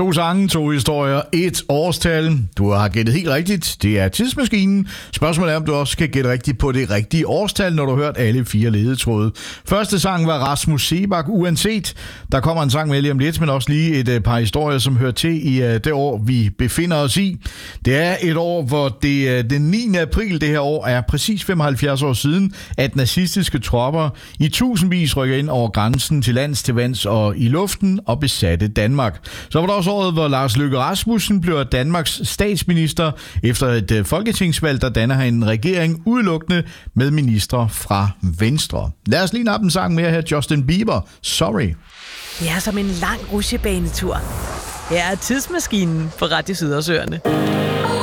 To sange, to historier, et årstal. Du har gættet helt rigtigt. Det er Tidsmaskinen. Spørgsmålet er, om du også kan gætte rigtigt på det rigtige årstal, når du har hørt alle 4 ledetråde. Første sang var Rasmus Seebach, Uanset. Der kommer en sang med lige om lidt, men også lige et par historier, som hører til i det år, vi befinder os i. Det er et år, hvor det den 9. april det her år er præcis 75 år siden, at nazistiske tropper i tusindvis rykker ind over grænsen til lands, til vands og i luften og besatte Danmark. Så var der også året, hvor Lars Løkke Rasmussen blev Danmarks statsminister efter et folketingsvalg, der danner han en regering udelukkende med ministre fra Venstre. Lad os lige nappe en sang mere her. Justin Bieber, Sorry. Det er som en lang rutsjebanetur. Her er Tidsmaskinen på Radio Sydersøerne.